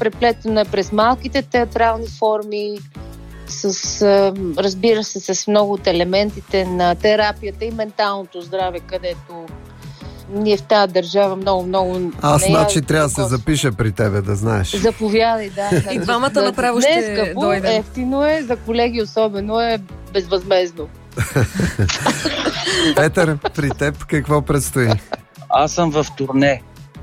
преплетено е през малките театрални форми, разбира се, с много от елементите на терапията и менталното здраве, където ние в тази държава много... Значи трябва да се запиша при тебе, да знаеш. Заповядай, да. И двамата направо ще дойдем. Ефтино е, за колеги особено е безвъзмездно. Петър, при теб какво предстои? Аз съм в турне.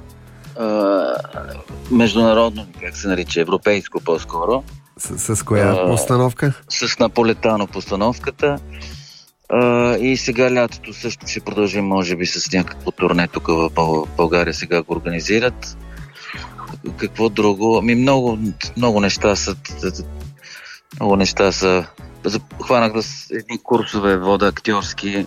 Международно, как се нарича, европейско по-скоро. С коя постановка? С Наполетано постановката. И сега лятото също ще продължим, може би, с някакво турне тук в България. Сега го организират. Какво друго? Много неща са. Хванах едни курсове, вода актьорски.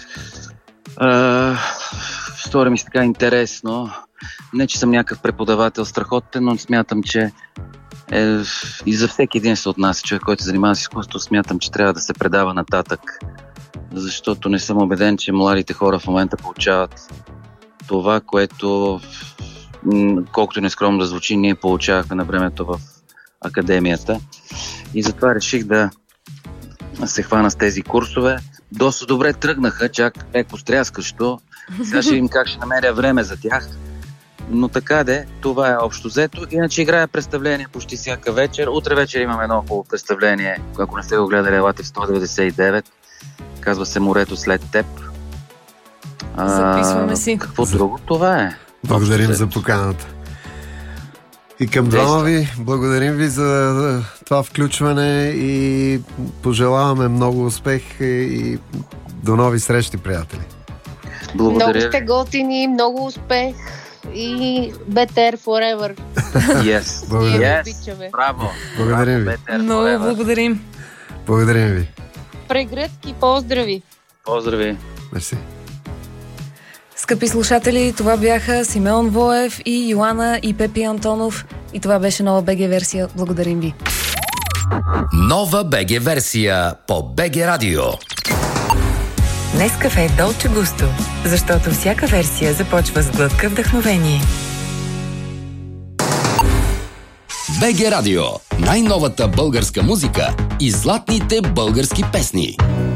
Стори ми се така интересно. Не, че съм някакъв преподавател страхотен, но смятам, че и за всеки един се отнася човек, който се занимава с изкуство, смятам, че трябва да се предава нататък. Защото не съм убеден, че младите хора в момента получават това, което, колкото нескромно да звучи, ние получавахме на времето в академията. И затова реших да се хвана с тези курсове. Доста добре тръгнаха, чак леко стряскащо. Сега ще видим как ще намеря време за тях. Но така де, това е общо взето. Иначе играя представление почти всяка вечер. Утре вечер имаме едно хубаво представление. Ако не сте го гледали, елате в 199. Казва се "Морето след теб". Записваме си. Какво друго? Това е. Благодарим за поканата. И към двама ви, благодарим ви за това включване и пожелаваме много успех и до нови срещи, приятели. Благодаря. Много сте готини, много успех и better forever. Yes. Благодарим. Yes. Браво. Благодарим ви. Много благодарим. Благодарим ви. Прегръдки, поздрави. Поздрави. Мерси. Скъпи слушатели, това бяха Симеон Воев и Йоана и Пепи Антонов. И това беше нова БГ версия. Благодарим ви. Нова БГ версия по БГ Радио. Нескафе Долче Густо, защото всяка версия започва с глътка вдъхновение. БГ Радио. Най-новата българска музика и златните български песни.